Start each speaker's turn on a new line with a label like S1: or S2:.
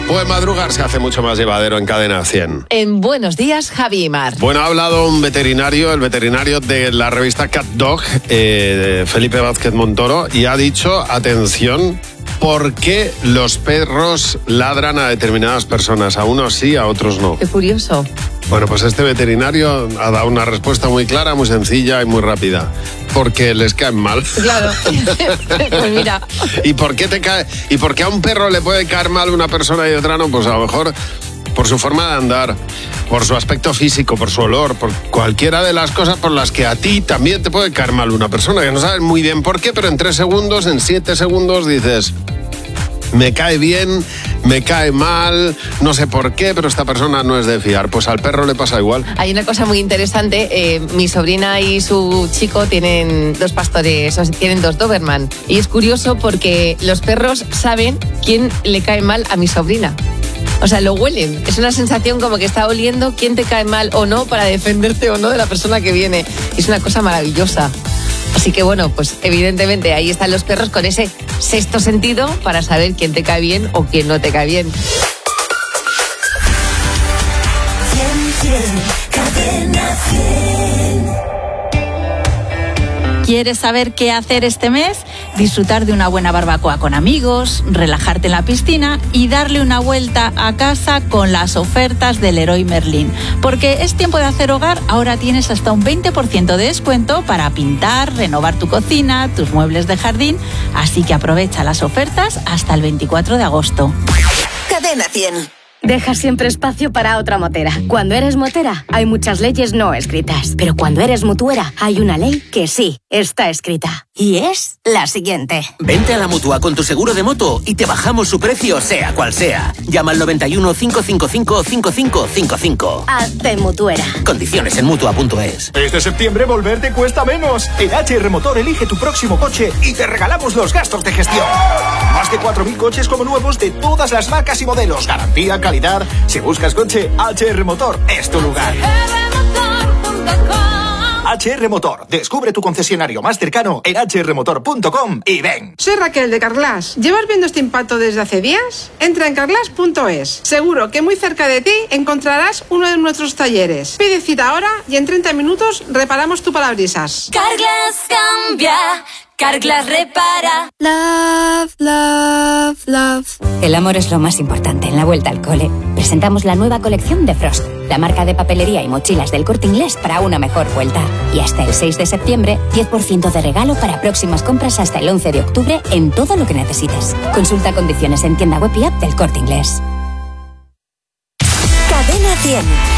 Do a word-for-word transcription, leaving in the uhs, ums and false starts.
S1: Pues madrugar se hace mucho más llevadero en Cadena cien.
S2: En Buenos Días, Javi y Mar.
S1: Bueno, ha hablado un veterinario, el veterinario de la revista Cat Dog, eh, Felipe Vázquez Montoro, y ha dicho, atención, ¿por qué los perros ladran a determinadas personas? A unos sí, a otros no.
S2: Qué curioso.
S1: Bueno, pues este veterinario ha dado una respuesta muy clara, muy sencilla y muy rápida. Porque les caen mal.
S2: Claro. Pues mira.
S1: ¿Y por qué te cae? ¿Y por qué a un perro le puede caer mal una persona y otra no? Pues a lo mejor por su forma de andar, por su aspecto físico, por su olor, por cualquiera de las cosas por las que a ti también te puede caer mal una persona, que no sabes muy bien por qué, pero en tres segundos, en siete segundos dices... Me cae bien, me cae mal, no sé por qué, pero esta persona no es de fiar. Pues al perro le pasa igual.
S2: Hay una cosa muy interesante. Eh, mi sobrina y su chico tienen dos pastores, o sea, tienen dos Doberman. Y es curioso porque los perros saben quién le cae mal a mi sobrina. O sea, lo huelen. Es una sensación como que está oliendo quién te cae mal o no para defenderte o no de la persona que viene. Es una cosa maravillosa. Así que bueno, pues evidentemente ahí están los perros con ese sexto sentido para saber quién te cae bien o quién no te cae bien.
S3: ¿Quieres saber qué hacer este mes? Disfrutar de una buena barbacoa con amigos, relajarte en la piscina y darle una vuelta a casa con las ofertas del Leroy Merlin. Porque es tiempo de hacer hogar, ahora tienes hasta un veinte por ciento de descuento para pintar, renovar tu cocina, tus muebles de jardín. Así que aprovecha las ofertas hasta el veinticuatro de agosto.
S4: Cadena cien. Deja siempre espacio para otra motera. Cuando eres motera, hay muchas leyes no escritas. Pero cuando eres mutuera, hay una ley que sí está escrita. Y es la siguiente.
S5: Vente a la Mutua con tu seguro de moto y te bajamos su precio, sea cual sea. Llama al noventa y uno, cinco cinco cinco, cinco cinco cinco cinco.
S4: Hazte mutuera.
S5: Condiciones en mutua punto es.
S6: Este septiembre volverte cuesta menos. En H R Motor elige tu próximo coche y te regalamos los gastos de gestión. Más de cuatro mil coches como nuevos de todas las marcas y modelos. Garantía, calidad. Si buscas coche, H R Motor es tu lugar. H R Motor. Descubre tu concesionario más cercano en h r motor punto com y ven.
S7: Soy Raquel de Carglass. ¿Llevas viendo este impacto desde hace días? Entra en carglass punto es. Seguro que muy cerca de ti encontrarás uno de nuestros talleres. Pide cita ahora y en treinta minutos reparamos tu parabrisas.
S8: Carglass cambia. Carglass repara.
S9: Love, love, love.
S10: El amor es lo más importante en la vuelta al cole. Presentamos la nueva colección de Frost, la marca de papelería y mochilas del Corte Inglés para una mejor vuelta. Y hasta el seis de septiembre, diez por ciento de regalo para próximas compras hasta el once de octubre en todo lo que necesites. Consulta condiciones en tienda web y app del Corte Inglés.
S4: Cadena cien.